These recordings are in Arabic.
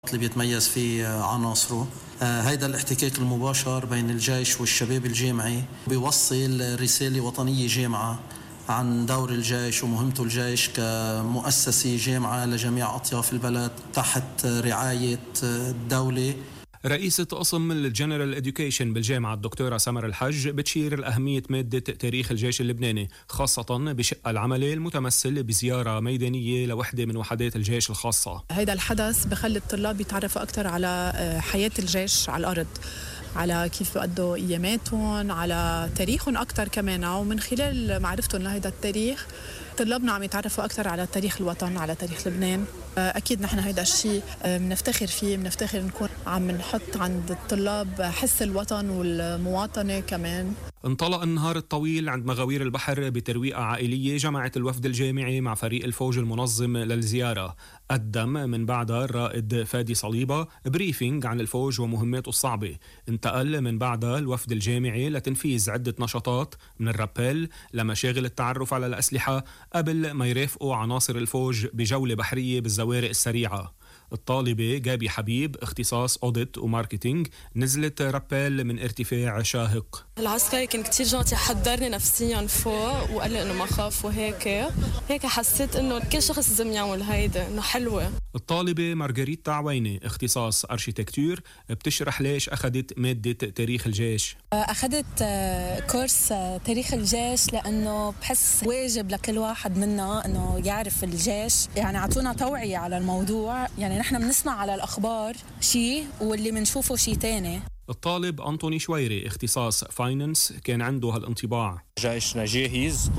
اللي بيتميز فيه عناصره. هيدا الاحتكاك المباشر بين الجيش والشباب الجامعي بيوصل رسالة وطنية جامعة عن دور الجيش ومهمته الجيش كمؤسسة جامعة لجميع أطياف البلد تحت رعاية الدولة. رئيسة قسم الجنرال إديوكيشن بالجامعة الدكتورة سمر الحج بتشير لأهمية مادة تاريخ الجيش اللبناني، خاصة بشقها العملي المتمثل بزيارة ميدانية لوحدة من وحدات الجيش الخاصة. هيدا الحدث بخلي الطلاب يتعرفوا أكثر على حياة الجيش على الأرض، على كيف بيقضوا أياماتهم، على تاريخهم أكثر كمان، ومن خلال معرفتهم لهذا التاريخ طلابنا عم يتعرفوا أكثر على تاريخ الوطن، على تاريخ لبنان. أكيد نحن هيدا الشيء بنفتخر فيه، بنفتخر نكون عم نحط عند الطلاب حس الوطن والمواطنة كمان. انطلق النهار الطويل عند مغاوير البحر بترويقة عائلية جمعت الوفد الجامعي مع فريق الفوج المنظم للزيارة. قدم من بعدها الرائد فادي صليبة بريفينج عن الفوج ومهماته الصعبة. انتقل من بعدها الوفد الجامعي لتنفيذ عدة نشاطات من الرابيل لمشاغل التعرف على الأسلحة قبل ما يرافقوا عناصر الفوج بجولة بحرية بالزوارق السريعة. الطالبة جابي حبيب اختصاص أوديت وماركتينج نزلت رابيل من ارتفاع شاهق. العسكري كان كتير جانتي، حضرني نفسيا فوق وقال لي انه ما خاف، وهيك حسيت انه كل شخص لازم يعمل هيدا، انه حلوة. الطالبة مارغريتا عوينة اختصاص أرشيتكتور بتشرح ليش أخذت مادة تاريخ الجيش. أخذت كورس تاريخ الجيش لأنه بحس واجب لكل واحد منا أنه يعرف الجيش، يعني عطونا توعية على الموضوع، يعني نحن بنسمع على الأخبار شيء واللي منشوفه شيء تاني. الطالب أنطوني شويري اختصاص فاينانس كان عنده هالانطباع. جيشنا جاهز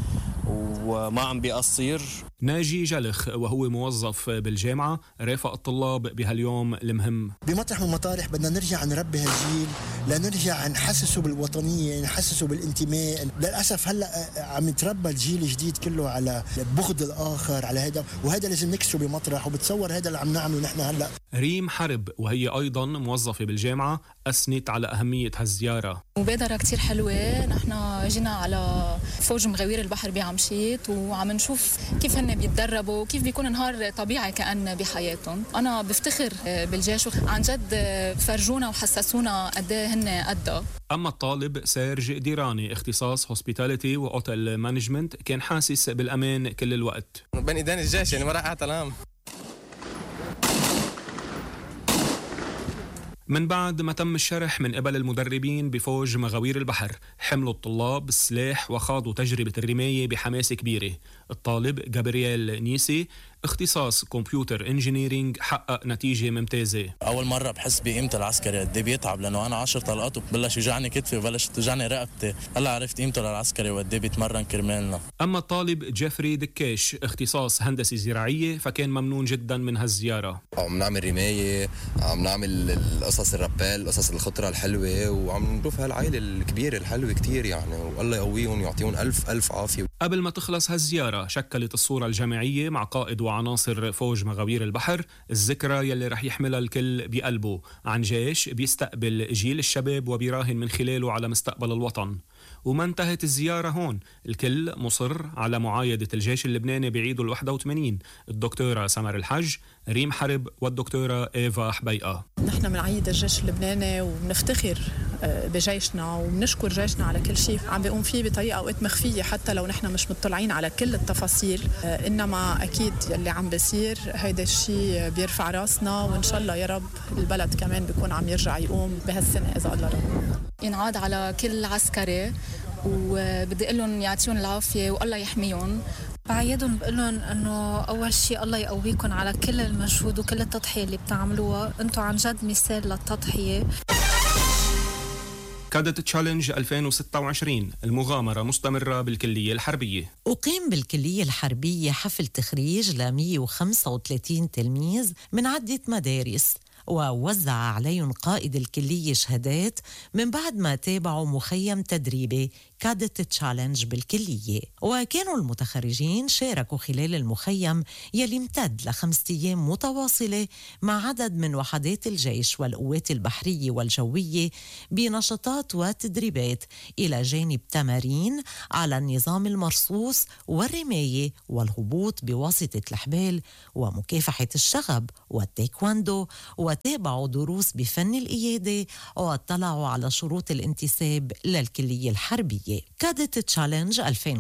وما عم بيقصر. ناجي جلخ وهو موظف بالجامعة رافق الطلاب بهاليوم المهم. بمطرح من مطارح بدنا نرجع نربي هالجيل، لنرجع نحسسه بالوطنية، نحسسه بالانتماء. للأسف هلأ عم يتربى الجيل الجديد كله على بغض الآخر، على هذا، وهذا لازم نكسره بمطرح. وبتصور هذا اللي عم نعمله نحن هلأ. ريم حرب وهي أيضا موظفة بالجامعة أثنت على أهمية هالزيارة. مبادرة كتير حلوة، نحن جينا على فوج مغاوير البحر بعمشيت وعم نشوف كيف هن بيتدربوا، كيف بيكون نهار طبيعي كأن بحياتهم. أنا بفتخر بالجيش، عن جد فرجونا وحسسونا قد ايه هن قدها. أما الطالب سيرج ديراني اختصاص هوسبيتاليتي وأوتيل مانجمنت كان حاسس بالأمان كل الوقت. بين إيدين الجيش، يعني ما راح أتلام. من بعد ما تم الشرح من قبل المدربين بفوج مغاوير البحر، حملوا الطلاب السلاح وخاضوا تجربة الرماية بحماس كبيرة. الطالب جابرييل نيسي اختصاص كمبيوتر انجينيرينج حقق نتيجة ممتازة. أول مرة بحس بقيمة العسكري قد ايه بيتعب، لأنه أنا 10 طلقات وبلش يوجعني كتفي وبلش توجعني رقبتي. هلا عرفت قيمته للعسكري وقد ايه بيتمرن كرمالنا. أما الطالب جيفري دكاش اختصاص هندسة زراعية فكان ممنون جدا من هالزيارة. عم نعمل رماية، عم نعمل قصص الرابيل، قصص الخطرة الحلوة، وعم نشوف هالعائلة الكبيرة الحلوة كتير يعني، والله يقويهم ويعطيهم ألف عافية. قبل ما تخلص هالزيارة شكلت الصورة الجماعية مع قائد وعناصر فوج مغاوير البحر الذكرى يلي رح يحملها الكل بقلبه عن جيش بيستقبل جيل الشباب وبيراهن من خلاله على مستقبل الوطن. وما انتهت الزيارة هون، الكل مصر على معايدة الجيش اللبناني بعيد 81. الدكتورة سمر الحج، ريم حرب والدكتورة إيفا حبيقة. نحن بنعيد الجيش اللبناني وبنفتخر بجيشنا وبنشكر جيشنا على كل شيء عم بيقوم فيه بطريقة أوقات مخفية، حتى لو نحن مش مطلعين على كل التفاصيل. إنما أكيد يلي عم بيصير هيدا الشيء بيرفع راسنا، وإن شاء الله يا رب البلد كمان بيكون عم يرجع يقوم بهالسنة إذا الله رب. ينعاد على كل عسكري وبدي أقول لهم يعطيهم العافية والله يحميهم. بعيدهم بقول لهم انه اول شيء الله يقويكم على كل المجهود وكل التضحية اللي بتعملوها، انتم عن جد مثال للتضحية. كادت تشالنج 2026 المغامرة مستمرة بالكلية الحربية. أقيم بالكلية الحربية حفل تخريج ل 135 تلميذ من عدة مدارس، ووزع عليهم قائد الكلية شهادات من بعد ما تابعوا مخيم تدريبي كادت تشالنج بالكلية. وكانوا المتخرجين شاركوا خلال المخيم يلي امتد ل5 أيام متواصلة مع عدد من وحدات الجيش والقوات البحرية والجوية بنشاطات وتدريبات إلى جانب تمارين على النظام المرصوص والرماية والهبوط بواسطة الحبال ومكافحة الشغب والتايكواندو، وتابعوا دروس بفن القيادة واطلعوا على شروط الانتساب للكلية الحربية. كادت تشالنج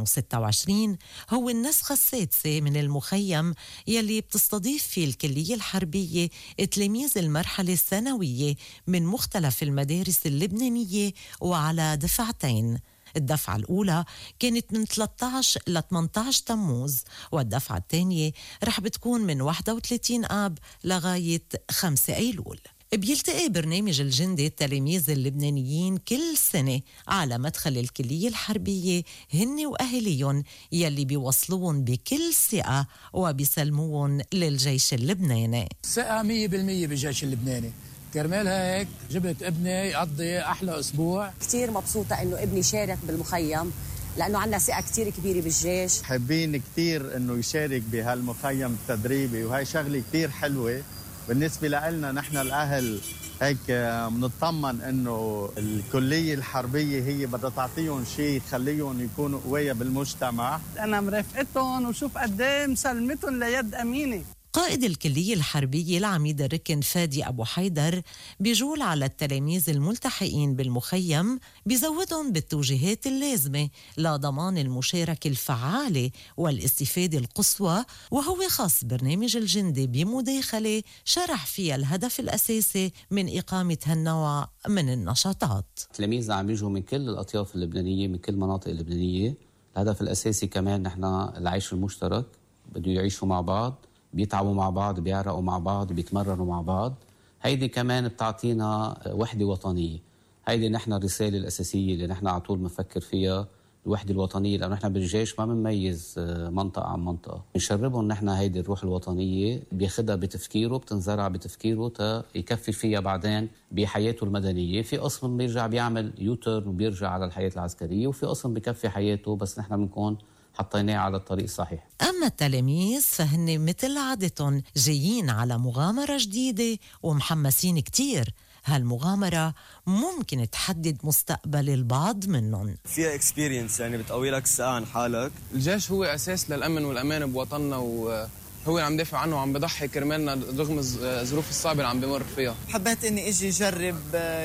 2026 هو النسخة السادسة من المخيم يلي بتستضيف فيه الكلية الحربية تلاميذ المرحلة الثانوية من مختلف المدارس اللبنانية وعلى دفعتين. الدفعة الأولى كانت من 13 ل 18 تموز، والدفعة الثانية رح بتكون من 31 آب لغاية 5 أيلول. بيلتقي برنامج الجندي التلاميذ اللبنانيين كل سنة على مدخل الكلية الحربية هن وأهليهم يلي بيوصلون بكل ثقة وبيسلمون للجيش اللبناني. ثقة 100% بالجيش اللبناني. كرمال هيك جبت ابني يقضي أحلى أسبوع. كتير مبسوطة إنه ابني شارك بالمخيم لأنه عندنا ثقة كتير كبيرة بالجيش. حابين كتير إنه يشارك بهالمخيم التدريبي، وهي شغلة كتير حلوة بالنسبة لنا. نحن الأهل هيك منطمن إنه الكلية الحربية هي بدها تعطيهم شيء يخليهم يكونوا قوية بالمجتمع. أنا مرافقتهم وشوف قديه مسلمتهم ليد أمينة. قائد الكلية الحربية العميد الركن فادي أبو حيدر بيجول على التلاميذ الملتحقين بالمخيم بيزودهم بالتوجيهات اللازمة لضمان المشاركة الفعالة والاستفادة القصوى، وهو خاص برنامج الجندي بمداخلة شرح فيها الهدف الأساسي من إقامة هالنوع من النشاطات. تلاميذنا عم يجوا من كل الأطياف اللبنانية، من كل المناطق اللبنانية. الهدف الأساسي كمان نحن العيش المشترك، بده يعيشوا مع بعض، بيتعبوا مع بعض، بيعرقوا مع بعض، بيتمرنوا مع بعض. هيدي كمان بتعطينا وحدة وطنية. هيدي نحن الرسالة الأساسية اللي نحن على طول بنفكر فيها، الوحدة الوطنية، لأنه نحن بالجيش ما بنميز منطقة عن منطقة. بنشربهم نحن هيدي الروح الوطنية، بياخدها بتفكيره، بتنزرع بتفكيره تا يكفي فيها بعدين بحياته المدنية. في قسم بيرجع بيعمل يوتر وبيرجع على الحياة العسكرية، وفي قسم بيكفي حياته بس نحن بنكون حطيناه على الطريق الصحيح. أما التلاميذ فهن مثل عادتهم جايين على مغامرة جديدة ومحمسين كتير. هالمغامرة ممكن تحدد مستقبل البعض منهم. فيها اكسبيرينس، يعني بتقوي لك الثقة عن حالك. الجيش هو أساس للأمن والأمان بوطننا، وهو عم دافع عنه وعم بضحي كرمالنا رغم الظروف الصعبة اللي عم بمر فيها. حبيت إني إجي جرب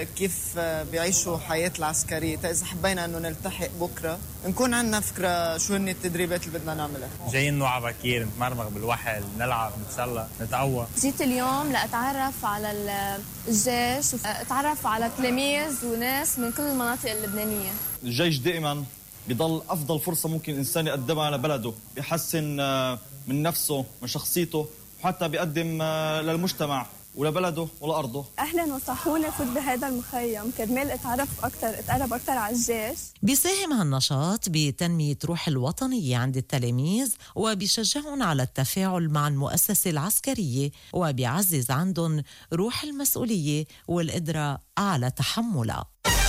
كيف بيعيشوا حياة العسكرية، إذا حبينا إنه نلتحق بكرة نكون عندنا فكرة شو هن التدريبات اللي بدنا نعملها. جايين نوع بكير، نتمرمغ بالوحل، نلعب، نتسلى، نتقوى. جيت اليوم لأتعرف على الجيش وأتعرف على تلاميذ وناس من كل المناطق اللبنانية. الجيش دائما بيضل أفضل فرصة ممكن الإنسان يقدمها لبلده، بيحسن من نفسه، من شخصيته، وحتى بيقدم للمجتمع ولبلده ولأرضه. أهلا وصحونا فوت بهذا المخيم كرمال اتقرب أكتر على الجيش. بيساهم هالنشاط بتنمية روح الوطنية عند التلاميذ، وبيشجعهم على التفاعل مع المؤسسة العسكرية، وبيعزز عندهم روح المسؤولية والقدرة على تحملها.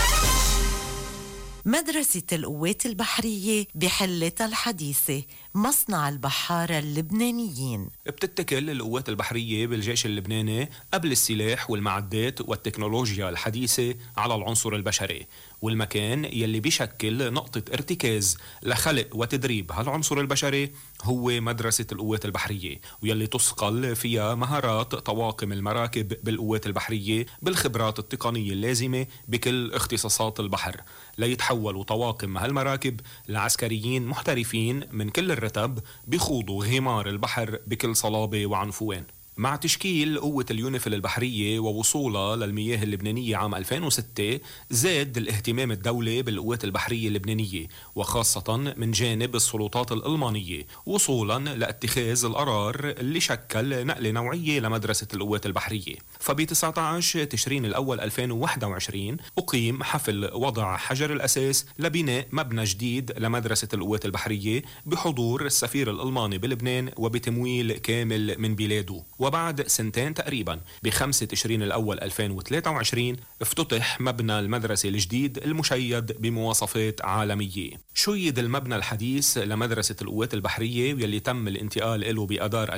مدرسة القوات البحرية بحلتها الحديثة، مصنع البحارة اللبنانيين. بتتكل القوات البحرية بالجيش اللبناني قبل السلاح والمعدات والتكنولوجيا الحديثة على العنصر البشري، والمكان يلي بيشكل نقطة ارتكاز لخلق وتدريب هالعنصر البشري هو مدرسة القوات البحرية، ويلي تثقل فيها مهارات طواقم المراكب بالقوات البحرية بالخبرات التقنية اللازمة بكل اختصاصات البحر، ليتحولوا طواقم هالمراكب لعسكريين محترفين من كل الرتب بيخوضوا غمار البحر بكل صلابة وعنفوان. مع تشكيل قوة اليونيفيل البحرية ووصولها للمياه اللبنانية عام 2006 زاد الاهتمام الدولي بالقوات البحرية اللبنانية، وخاصة من جانب السلطات الألمانية، وصولا لاتخاذ القرار اللي شكل نقلة نوعية لمدرسة القوات البحرية. فب 19 تشرين الأول 2021 أقيم حفل وضع حجر الأساس لبناء مبنى جديد لمدرسة القوات البحرية بحضور السفير الألماني بلبنان وبتمويل كامل من بلاده. وبعد سنتين تقريبا ب5 تشرين الأول 2023 افتتح مبنى المدرسة الجديد المشيد بمواصفات عالمية. شيد المبنى الحديث لمدرسة القوات البحرية واللي تم الانتقال له بأذار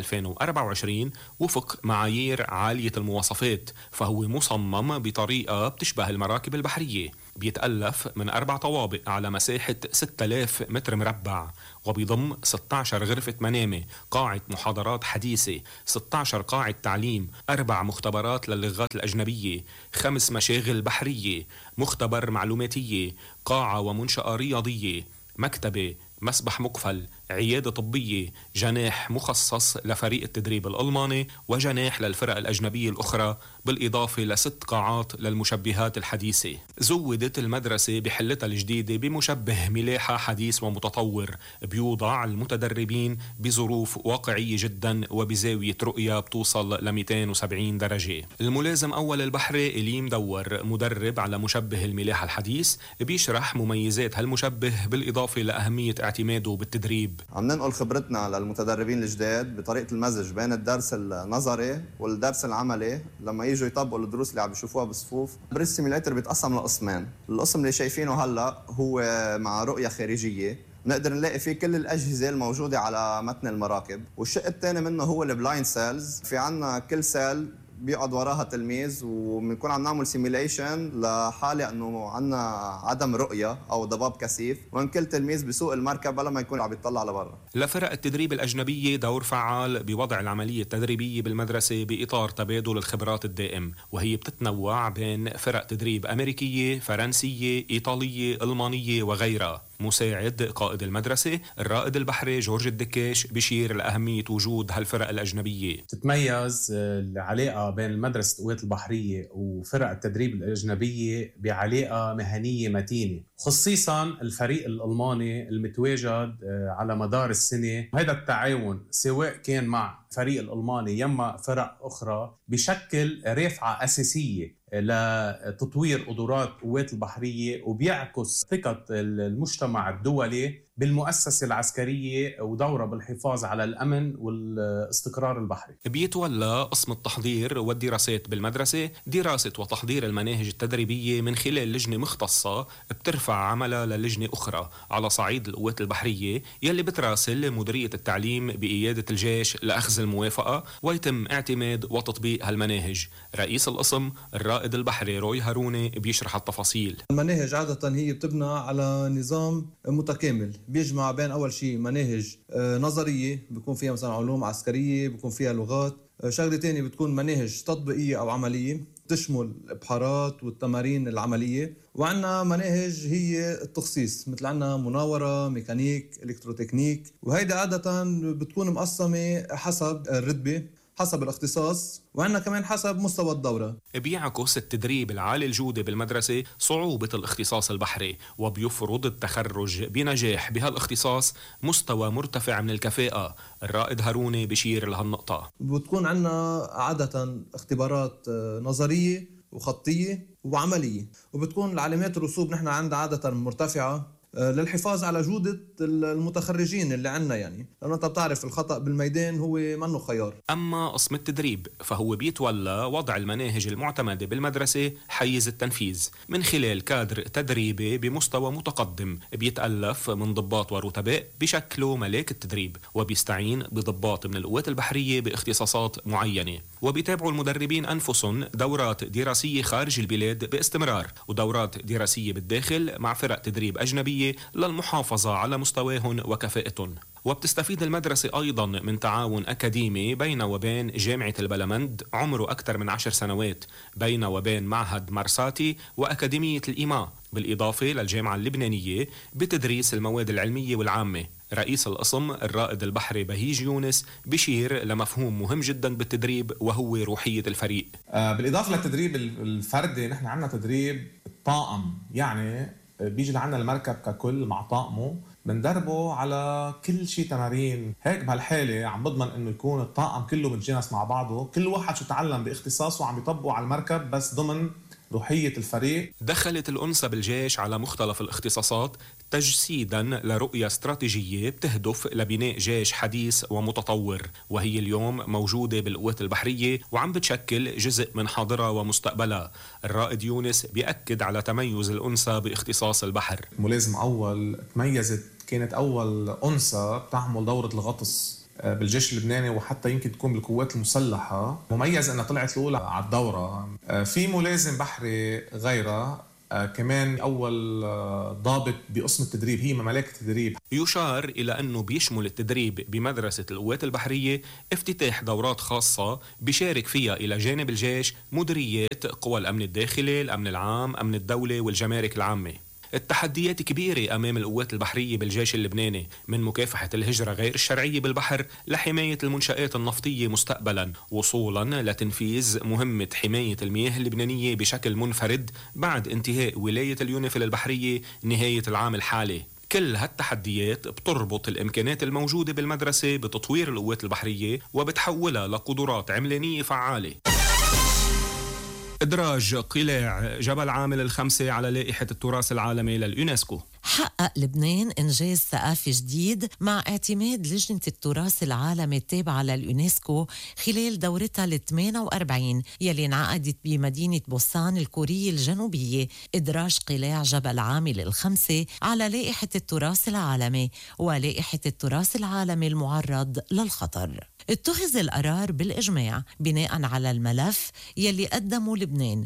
2024 وفق معايير عالية المواصفات، فهو مصمم بطريقة بتشبه المراكب البحرية. بيتألف من 4 طوابق على مساحة 6000 متر مربع، وبيضم 16 غرفة منامة، قاعة محاضرات حديثة، 16 قاعة تعليم، 4 مختبرات للغات الأجنبية، 5 مشاغل بحرية، مختبر معلوماتية، قاعة ومنشأة رياضية، مكتبة، مسبح مقفل، عيادة طبية، جناح مخصص لفريق التدريب الألماني وجناح للفرق الأجنبية الأخرى، بالإضافة ل6 قاعات للمشبهات الحديثة. زودت المدرسة بحلتها الجديدة بمشبه ملاحة حديث ومتطور بيوضع المتدربين بظروف واقعية جدا وبزاوية رؤية بتوصل ل 270 درجة. الملازم أول البحري إلي مدور مدرب على مشبه الملاحة الحديث بيشرح مميزات هالمشبه بالإضافة لأهمية اعتماده بالتدريب. عم ننقل خبرتنا للمتدربين الجداد بطريقة المزج بين الدرس النظري والدرس العملي. لما يجوا يطبقوا الدروس اللي عم بيشوفوها بالصفوف، بريس سيميليتر بيتقسم لقسمين. القسم اللي شايفينه هلا هو مع رؤية خارجية، نقدر نلاقي فيه كل الأجهزة الموجودة على متن المراكب، والشق الثاني منه هو البلايند سيلز. في عنا كل سيل بيقعد وراها تلميذ، وبنكون عم نعمل سيميليشن لحالة انه عنا عدم رؤية او ضباب كثيف، وان كل تلميذ بسوق المركب بلا ما يكون عم يطلع لبرا. لفرق التدريب الأجنبية دور فعال بوضع العملية التدريبية بالمدرسة بإطار تبادل الخبرات الدائم، وهي بتتنوع بين فرق تدريب أمريكية، فرنسية، إيطالية، ألمانية وغيرها. مساعد قائد المدرسة الرائد البحري جورج الدكاش بشير لأهمية وجود هالفرق الأجنبية. تتميز العلاقة بين مدرسة القوات البحرية وفرق التدريب الأجنبية بعلاقة مهنية متينة، خصيصا الفريق الألماني المتواجد على مدار السنة. هذا التعاون سواء كان مع فريق الألماني يما فرق أخرى بشكل رافعة أساسية لتطوير قدرات القوات البحرية، وبيعكس ثقة المجتمع الدولي بالمؤسسة العسكرية ودورها بالحفاظ على الأمن والاستقرار البحري. بيتولى قسم التحضير والدراسات بالمدرسة دراسة وتحضير المناهج التدريبية من خلال لجنة مختصة بترفع عملها للجنة أخرى على صعيد القوات البحرية يلي بتراسل مديرية التعليم بقيادة الجيش لأخذ الموافقة ويتم اعتماد وتطبيق هالمناهج. رئيس القسم الرائد البحري روي هاروني بيشرح التفاصيل. المناهج عادة هي بتبنى على نظام متكامل بيجمع بين أول شيء مناهج نظرية بيكون فيها مثلا علوم عسكرية، بيكون فيها لغات. شغلة تانية بتكون مناهج تطبيقية أو عملية تشمل الإبحارات والتمارين العملية، وعنا مناهج هي التخصيص مثل عنا مناورة، ميكانيك، إلكتروتكنيك، وهيدا عادة بتكون مقسمة حسب الرتبة، حسب الاختصاص، وعنا كمان حسب مستوى الدورة. بيعكس التدريب العالي الجودة بالمدرسة صعوبة الاختصاص البحري، وبيفرض التخرج بنجاح بهالاختصاص مستوى مرتفع من الكفاءة. الرائد هاروني بشير لهالنقطة. بتكون عنا عادة اختبارات نظرية وخطية وعملية، وبتكون العلامات الرسوب نحن عندنا عادة مرتفعة للحفاظ على جودة المتخرجين اللي عنا، يعني لأنه أنت بتعرف الخطأ بالميدان هو منه خيار. أما قسم التدريب فهو بيتولى وضع المناهج المعتمدة بالمدرسة حيز التنفيذ من خلال كادر تدريبي بمستوى متقدم بيتألف من ضباط ورتباء بشكله ملاك التدريب، وبيستعين بضباط من القوات البحرية باختصاصات معينة، وبيتابعوا المدربين أنفسهم دورات دراسية خارج البلاد باستمرار ودورات دراسية بالداخل مع فرق تدريب أجنبية للمحافظة على مستواهم وكفاءتهم. وبتستفيد المدرسة أيضا من تعاون أكاديمي بين وبين جامعة البلمند عمره أكثر من 10 سنوات، بين وبين معهد مرساتي وأكاديمية الإيماء، بالإضافة للجامعة اللبنانية بتدريس المواد العلمية والعامة. رئيس القسم الرائد البحري بهيج يونس بشير لمفهوم مهم جدا بالتدريب وهو روحية الفريق. بالإضافة للتدريب الفردي نحن عندنا تدريب الطاقم، يعني بيجي لعنا المركب ككل مع طاقمه بندربه على كل شيء تمارين. هيك بهالحالة عم بضمن انه يكون الطاقم كله متجانس مع بعضه، كل واحد شو تعلم باختصاصه عم يطبقه على المركب بس ضمن روحية الفريق. دخلت الأنثى بالجيش على مختلف الاختصاصات تجسيداً لرؤية استراتيجية بتهدف لبناء جيش حديث ومتطور، وهي اليوم موجودة بالقوات البحرية وعم بتشكل جزء من حاضرها ومستقبلها. الرائد يونس بيأكد على تميز الأنثى باختصاص البحر. ملازم أول تميزت، كانت أول أنثى بتعمل دورة الغطس بالجيش اللبناني، وحتى يمكن تكون بالقوات المسلحة. مميز أنها طلعت الأولى على الدورة. في ملازم بحري غيرها كمان أول ضابط بقسم التدريب، هي ملاك التدريب. يشار إلى أنه بيشمل التدريب بمدرسة القوات البحرية افتتاح دورات خاصة بيشارك فيها إلى جانب الجيش مديريات قوى الأمن الداخلي، الأمن العام، أمن الدولة والجمارك العامة. التحديات كبيرة أمام القوات البحرية بالجيش اللبناني، من مكافحة الهجرة غير الشرعية بالبحر لحماية المنشآت النفطية مستقبلا، وصولا لتنفيذ مهمة حماية المياه اللبنانية بشكل منفرد بعد انتهاء ولاية اليونيفيل البحرية نهاية العام الحالي. كل هالتحديات بتربط الإمكانات الموجودة بالمدرسة بتطوير القوات البحرية وبتحولها لقدرات عملانية فعالة. إدراج قلاع جبل عامل الخمسة على لائحة التراث العالمي لليونسكو. حقق لبنان إنجاز ثقافي جديد مع اعتماد لجنة التراث العالمي التابعة لليونسكو خلال دورتها ال48 يلي انعقدت بمدينة بوسان الكورية الجنوبية، إدراج قلاع جبل عامل الخمسة على لائحة التراث العالمي ولائحة التراث العالمي المعرض للخطر. اتخذ القرار بالإجماع بناء على الملف يلي قدمه لبنان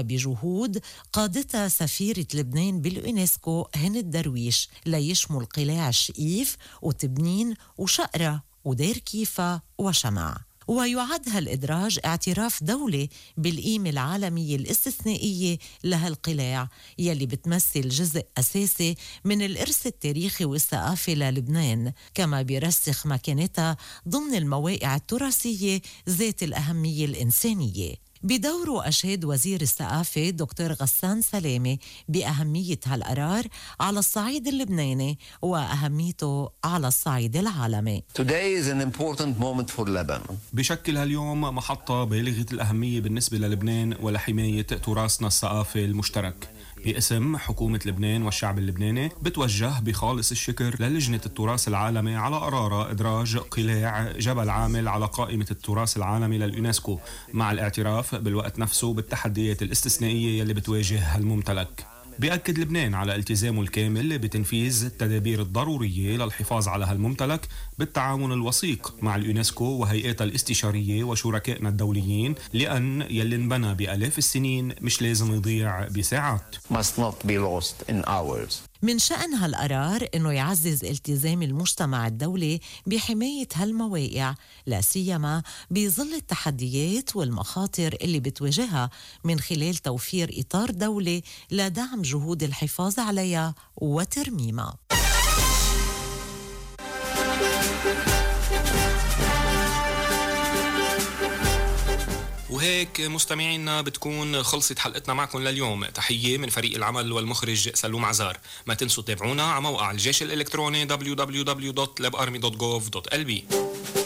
وبجهود قادتها سفيرة لبنان باليونسكو هند درويش ليشمل قلاع الشقيف وتبنين وشقرة ودير كيفا وشمع. ويعد هالإدراج اعتراف دولي بالقيمة العالمية الاستثنائية لهالقلاع يلي بتمثل جزء أساسي من الإرث التاريخي والثقافي للبنان، كما بيرسخ مكانتها ضمن المواقع التراثية ذات الأهمية الإنسانية. بدوره أشاد وزير الثقافة دكتور غسان سلامة بأهمية هالقرار على الصعيد اللبناني وأهميته على الصعيد العالمي. Today is an important moment for Lebanon. بشكل هاليوم محطة بالغة الأهمية بالنسبة للبنان ولحماية تراثنا الثقافي المشترك. باسم حكومة لبنان والشعب اللبناني بتوجه بخالص الشكر للجنة التراث العالمي على قرارها إدراج قلاع جبل عامل على قائمة التراث العالمي لليونسكو، مع الاعتراف بالوقت نفسه بالتحديات الاستثنائية يلي بتواجه هالممتلك. بيأكد لبنان على التزامه الكامل بتنفيذ التدابير الضرورية للحفاظ على هالممتلك بالتعاون الوثيق مع اليونسكو وهيئاتها الاستشارية وشركائنا الدوليين، لأن يلي انبنى بآلاف السنين مش لازم يضيع بساعات. Must not be lost in hours. من شأن هالقرار إنه يعزز التزام المجتمع الدولي بحماية هالمواقع، لا سيما بظل التحديات والمخاطر اللي بتواجهها، من خلال توفير إطار دولي لدعم جهود الحفاظ عليها وترميمها. وهيك مستمعينا بتكون خلصت حلقتنا معكم لليوم. تحية من فريق العمل والمخرج سلوم عزار. ما تنسوا تتابعونا على موقع الجيش الإلكتروني www.lebarmy.gov.lb.